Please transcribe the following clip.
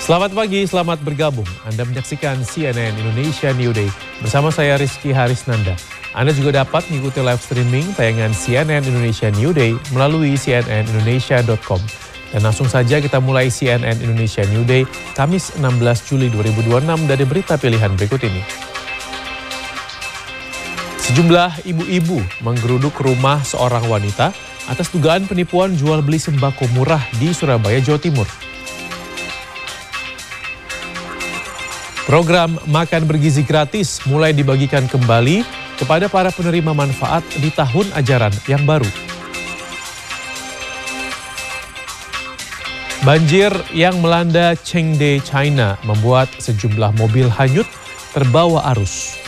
Selamat pagi, selamat bergabung. Anda menyaksikan CNN Indonesia New Day bersama saya Rizky Harisnanda. Anda juga dapat mengikuti live streaming tayangan CNN Indonesia New Day melalui cnnindonesia.com. Dan langsung saja kita mulai CNN Indonesia New Day, Kamis 16 Juli 2026 dari berita pilihan berikut ini. Sejumlah ibu-ibu menggeruduk rumah seorang wanita atas dugaan penipuan jual beli sembako murah di Surabaya, Jawa Timur. Program makan bergizi gratis mulai dibagikan kembali kepada para penerima manfaat di tahun ajaran yang baru. Banjir yang melanda Chengde, China membuat sejumlah mobil hanyut terbawa arus.